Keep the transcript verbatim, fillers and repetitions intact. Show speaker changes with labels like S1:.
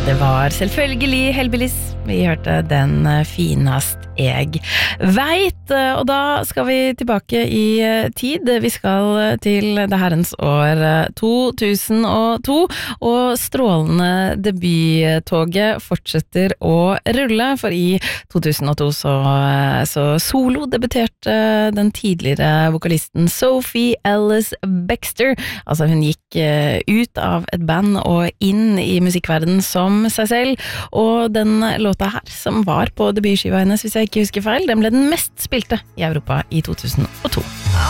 S1: Det var selvfølgelig Hellbillies. Vi hørte den finast jeg vet. Og da skal vi tilbake i tid. Vi skal til det herrens år to tusen og to, og strålende debuttoget fortsetter å rulle, for i to tusen og to så, så solo debuterte den tidligere vokalisten Sophie Ellis Bextor. Altså hun gikk ut av et band og inn i musikkverdenen som seg selv, og den låta her, som var på debutskiva hennes, hvis jeg ikke husker feil, den ble den mest spilte i Europa i to tusen og to.